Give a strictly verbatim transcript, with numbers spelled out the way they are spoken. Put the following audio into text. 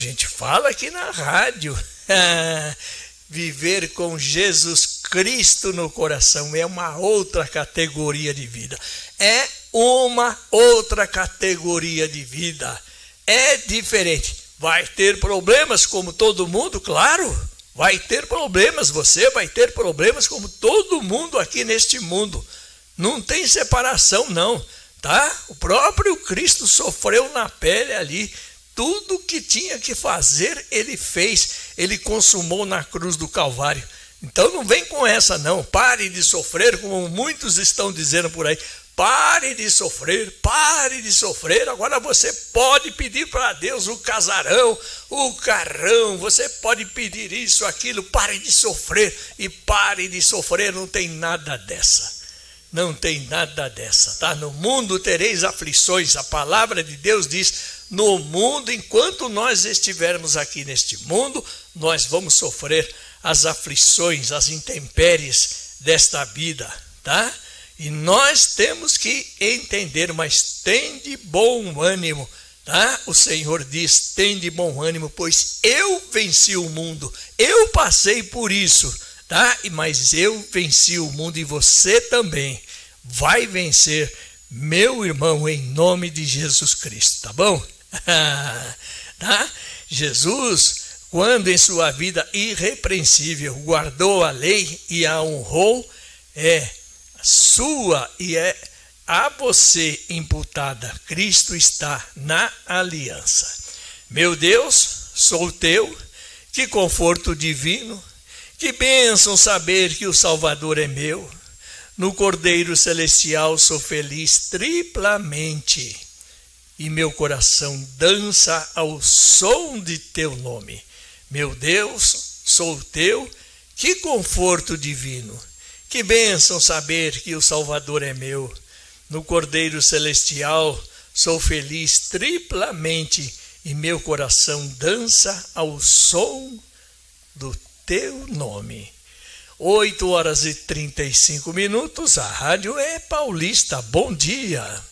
A gente fala aqui na rádio. Viver com Jesus Cristo no coração é uma outra categoria de vida. É uma outra categoria de vida. É diferente. Vai ter problemas como todo mundo, claro. Vai ter problemas, você vai ter problemas como todo mundo aqui neste mundo. Não tem separação não, tá? O próprio Cristo sofreu na pele ali. Tudo que tinha que fazer, ele fez. Ele consumou na cruz do Calvário. Então não vem com essa não. Pare de sofrer, como muitos estão dizendo por aí. Pare de sofrer, pare de sofrer. Agora você pode pedir para Deus o casarão, o carrão. Você pode pedir isso, aquilo. Pare de sofrer e pare de sofrer. Não tem nada dessa. Não tem nada dessa, tá? No mundo tereis aflições. A palavra de Deus diz: no mundo, enquanto nós estivermos aqui neste mundo, nós vamos sofrer as aflições, as intempéries desta vida, tá? E nós temos que entender, mas tem de bom ânimo, tá? O Senhor diz: tem de bom ânimo, pois eu venci o mundo. Eu passei por isso, tá? Mas eu venci o mundo e você também vai vencer, meu irmão, em nome de Jesus Cristo, tá bom? Tá? Jesus, quando em sua vida irrepreensível guardou a lei e a honrou, é sua e é a você imputada. Cristo está na aliança. Meu Deus, sou teu, que conforto divino, que bênção saber que o Salvador é meu. No Cordeiro Celestial sou feliz triplamente, e meu coração dança ao som de teu nome. Meu Deus, sou teu, que conforto divino, que bênção saber que o Salvador é meu. No Cordeiro Celestial sou feliz triplamente, e meu coração dança ao som do teu nome. oito horas e trinta e cinco minutos, a rádio é Paulista. Bom dia.